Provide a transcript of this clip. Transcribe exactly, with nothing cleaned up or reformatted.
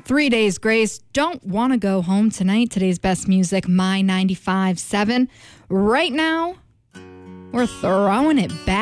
Three Days Grace, Don't Want to Go Home Tonight. Today's best music, My ninety-five point seven. Right now, we're throwing it back